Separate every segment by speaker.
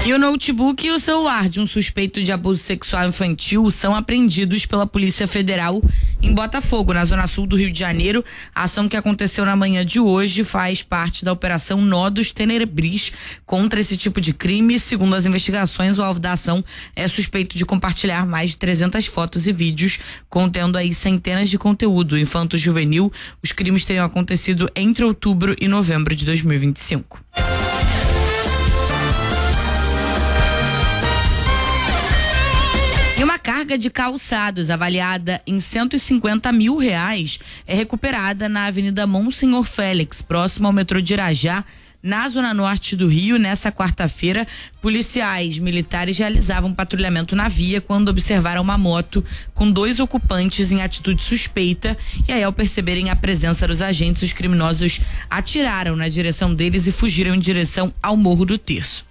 Speaker 1: E o notebook e o celular de um suspeito de abuso sexual infantil são apreendidos pela Polícia Federal em Botafogo, na zona sul do Rio de Janeiro. A ação que aconteceu na manhã de hoje faz parte da Operação Nó dos Tenebris contra esse tipo de crime. Segundo as investigações, o alvo da ação é suspeito de compartilhar mais de 300 fotos e vídeos contendo aí centenas de conteúdo infanto-juvenil. Os crimes teriam acontecido entre outubro e novembro de 2025. E uma carga de calçados avaliada em R$150 mil é recuperada na Avenida Monsenhor Félix, próximo ao metrô de Irajá, na zona norte do Rio. Nessa quarta-feira, policiais militares realizavam patrulhamento na via quando observaram uma moto com 2 ocupantes em atitude suspeita. E aí, ao perceberem a presença dos agentes, os criminosos atiraram na direção deles e fugiram em direção ao Morro do Terço.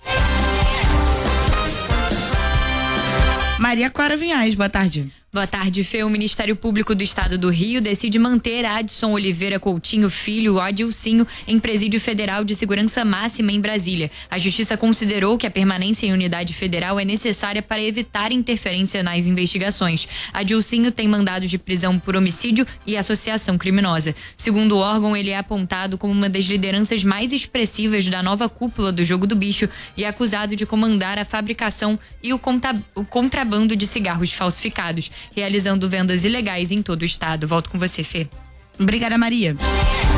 Speaker 1: Maria Clara Vinhais, boa tarde.
Speaker 2: Boa tarde, Fê. O Ministério Público do Estado do Rio decide manter Adson Oliveira Coutinho Filho, o Adilcinho, em presídio federal de segurança máxima em Brasília. A Justiça considerou que a permanência em unidade federal é necessária para evitar interferência nas investigações. Adilcinho tem mandados de prisão por homicídio e associação criminosa. Segundo o órgão, ele é apontado como uma das lideranças mais expressivas da nova cúpula do Jogo do Bicho e é acusado de comandar a fabricação e o contrabando de cigarros falsificados, realizando vendas ilegais em todo o estado. Volto com você, Fê.
Speaker 1: Obrigada, Maria.